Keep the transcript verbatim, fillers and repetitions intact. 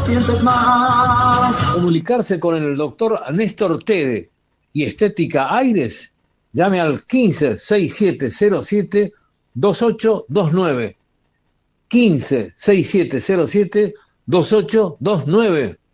pienses más. Comunicarse con el doctor Néstor Tede y Estética Aires, llame al quince, sesenta y siete cero siete, veintiocho veintinueve. quince, sesenta y siete cero siete, veintiocho veintinueve.